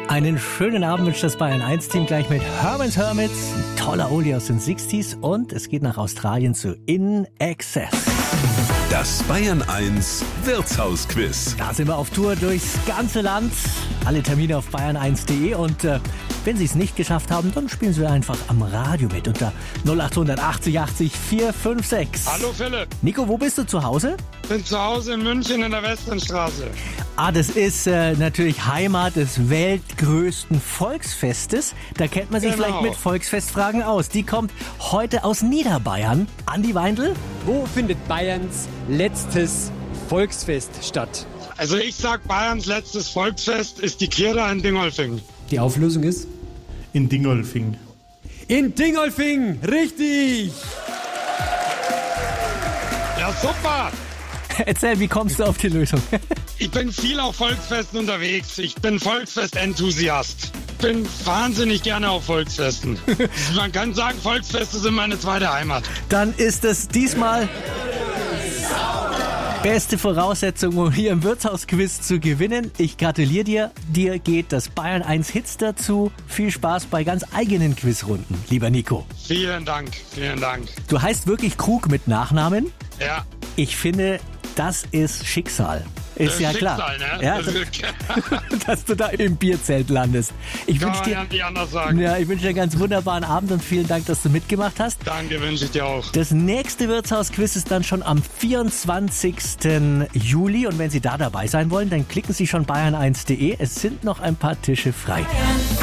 Einen schönen Abend wünscht das Bayern 1 Team gleich mit Herman's Hermits. Ein toller Oldie aus den 60s und es geht nach Australien zu In Excess. Das Bayern 1 Wirtshausquiz. Da sind wir auf Tour durchs ganze Land. Alle Termine auf bayern1.de und wenn Sie es nicht geschafft haben, dann spielen Sie einfach am Radio mit unter 0800 80 80 456. Hallo Philipp. Nico, wo bist du zu Hause? Bin zu Hause in München in der Westernstraße. Das ist natürlich Heimat des weltgrößten Volksfestes. Da kennt man sich vielleicht mit Volksfestfragen aus. Die kommt heute aus Niederbayern. Andi Weindl? Wo findet Bayerns letztes Volksfest statt? Also ich sag, Bayerns letztes Volksfest ist die Kirche in Dingolfing. Die Auflösung ist? In Dingolfing. In Dingolfing, richtig! Ja, super! Erzähl, wie kommst du auf die Lösung? Ich bin viel auf Volksfesten unterwegs. Ich bin Volksfest-Enthusiast. Ich bin wahnsinnig gerne auf Volksfesten. Man kann sagen, Volksfeste sind meine zweite Heimat. Dann ist es diesmal beste Voraussetzung, um hier im Wirtshausquiz zu gewinnen. Ich gratuliere dir. Dir geht das Bayern 1 Hits dazu. Viel Spaß bei ganz eigenen Quizrunden, lieber Nico. Vielen Dank, vielen Dank. Du heißt wirklich Krug mit Nachnamen? Ja. Ich finde, das ist Schicksal. Ist ja Schicksal, klar. ne? Ja, dass du da im Bierzelt landest. Ich Kann wünsche man dir, ja nicht anders sagen. ja, ich wünsche dir einen ganz wunderbaren Abend und vielen Dank, dass du mitgemacht hast. Danke, wünsche ich dir auch. Das nächste Wirtshausquiz ist dann schon am 24. Juli und wenn Sie da dabei sein wollen, dann klicken Sie schon bayern1.de. Es sind noch ein paar Tische frei.